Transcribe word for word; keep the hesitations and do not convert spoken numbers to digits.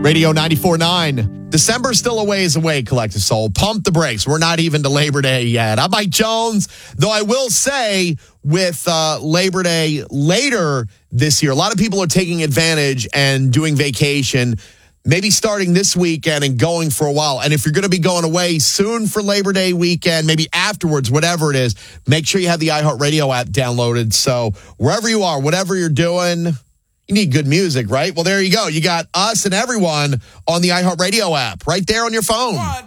Radio ninety-four point nine. December's still a ways away, Collective Soul. Pump the brakes. We're not even to Labor Day yet. I'm Mike Jones, though I will say with uh, Labor Day later this year, a lot of people are taking advantage and doing vacation, maybe starting this weekend and going for a while. And if you're going to be going away soon for Labor Day weekend, maybe afterwards, whatever it is, make sure you have the iHeartRadio app downloaded. So wherever you are, whatever you're doing, you need good music, right? Well, there you go. You got us and everyone on the iHeartRadio app right there on your phone.